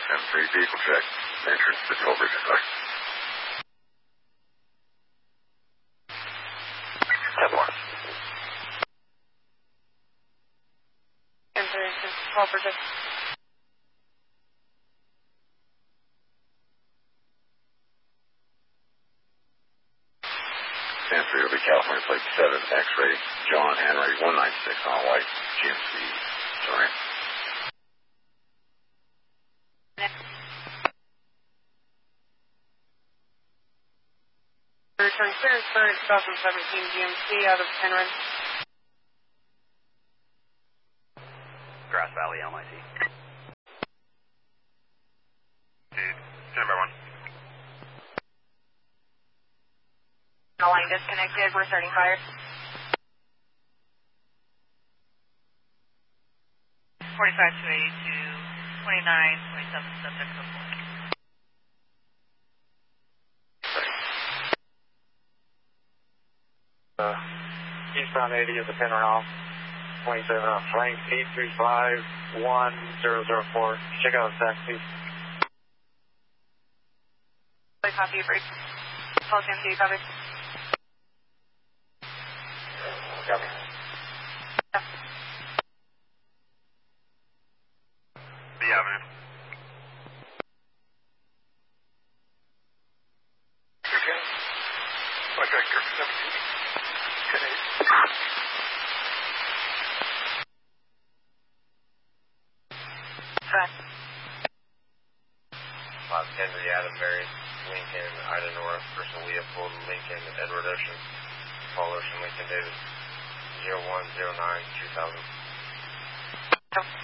10-3, vehicle check. Entrance to Toll Bridge, sorry. 10-4. 10-3, Toll Bridge. 10-3 will be California Plate 7, X-ray, John Henry, 196 on a white GMC. Sorry. Return clearance for 2017 GMC out of Penryn. Grass Valley, LIC. Dude, number 1. The line disconnected, we're starting fire. 45 to 82, 29, 27 subjects of board. Eastbound 80 is the Penryn 27 on flank 835-1004. Check out the taxi. Copy, break. Call GMC, copy. Copy. B Avenue. Contractor 17. 10-8. Correct. 5 Henry, Adam Mary, Lincoln, Ida Nora, Crystal Leopold, Lincoln, Edward Ocean, Paul Ocean, Lincoln Davis, 0109 2000.